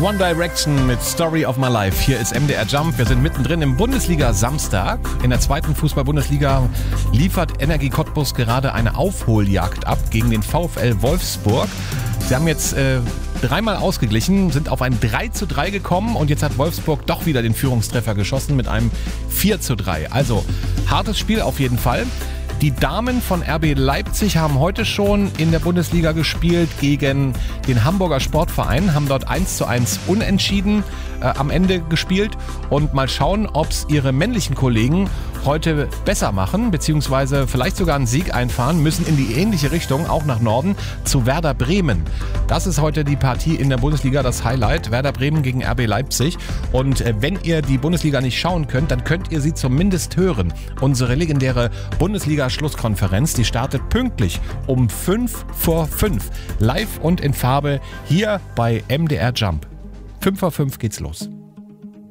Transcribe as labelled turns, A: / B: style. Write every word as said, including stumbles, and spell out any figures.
A: One Direction mit Story of My Life. Hier ist M D R Jump. Wir sind mittendrin im Bundesliga-Samstag. In der zweiten Fußball-Bundesliga liefert Energie Cottbus gerade eine Aufholjagd ab gegen den VfL Wolfsburg. Sie haben jetzt äh, dreimal ausgeglichen, sind auf ein drei zu drei gekommen und jetzt hat Wolfsburg doch wieder den Führungstreffer geschossen mit einem vier zu drei. Also hartes Spiel auf jeden Fall. Die Damen von R B Leipzig haben heute schon in der Bundesliga gespielt gegen den Hamburger Sportverein, haben dort eins zu eins unentschieden äh, am Ende gespielt und mal schauen, ob es ihre männlichen Kollegen heute besser machen, beziehungsweise vielleicht sogar einen Sieg einfahren, müssen in die ähnliche Richtung, auch nach Norden, zu Werder Bremen. Das ist heute die Partie in der Bundesliga, das Highlight, Werder Bremen gegen R B Leipzig. Und äh, wenn ihr die Bundesliga nicht schauen könnt, dann könnt ihr sie zumindest hören. Unsere legendäre Bundesliga-Schlusskonferenz, die startet pünktlich um fünf vor fünf, live und in Farbe hier bei M D R Jump. fünf vor fünf geht's los.